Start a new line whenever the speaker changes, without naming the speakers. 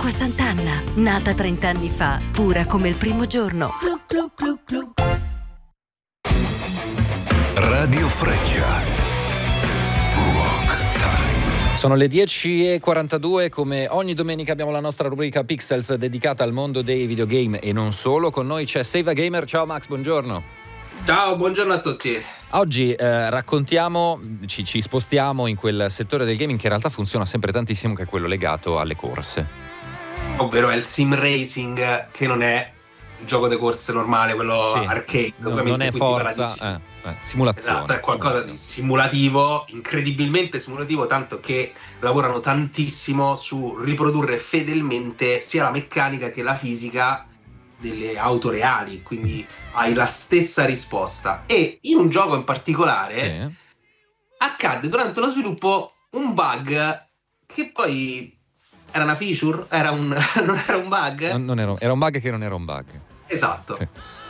Acqua Sant'Anna, nata 30 anni fa, pura come il primo giorno. Glu, glu, glu, glu.
Radio Freccia. Rock Time.
Sono le 10:42, come ogni domenica abbiamo la nostra rubrica Pixels dedicata al mondo dei videogame e non solo. Con noi c'è Save a Gamer. Ciao Max, buongiorno.
Ciao, buongiorno a tutti.
Oggi raccontiamo, ci spostiamo in quel settore del gaming che in realtà funziona sempre tantissimo, che è quello legato alle corse.
Ovvero è il sim racing, che non è il gioco di corse normale, quello
Sì,
arcade.
non è forza, simulazione.
Esatto, è qualcosa di simulativo, incredibilmente simulativo, tanto che lavorano tantissimo su riprodurre fedelmente sia la meccanica che la fisica delle auto reali, quindi hai la stessa risposta. E in un gioco in particolare accadde durante lo sviluppo un bug che poi era una feature, non era un bug.
Era un bug che non era un bug.
Esatto.
Sì.